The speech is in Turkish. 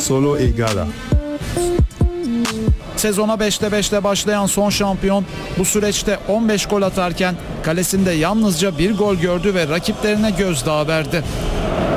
solo e gara. Sezona 5'te 5'le başlayan son şampiyon bu süreçte 15 gol atarken kalesinde yalnızca bir gol gördü ve rakiplerine gözdağı verdi.